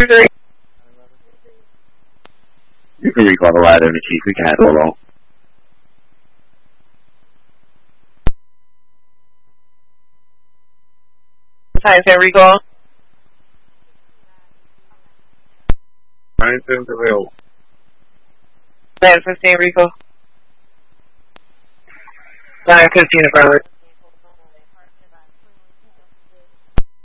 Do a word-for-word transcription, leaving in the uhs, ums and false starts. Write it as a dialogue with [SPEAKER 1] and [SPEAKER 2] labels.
[SPEAKER 1] three.
[SPEAKER 2] You can recall the ladder in the chief. We can handle it all.
[SPEAKER 1] Time ten recall.
[SPEAKER 3] nine ten available.
[SPEAKER 1] nine fifteen recall. nine fifteen affirmative.